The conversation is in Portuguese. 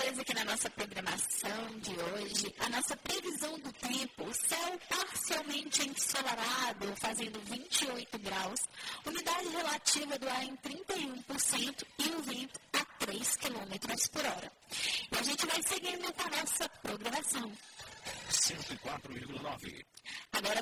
coisa aqui na nossa programação de hoje, a nossa previsão do tempo, o céu parcialmente ensolarado, fazendo 28 graus, umidade relativa do ar em 31% e o vento a 3 km por hora. E a gente vai seguindo com a nossa programação. 104,9. Agora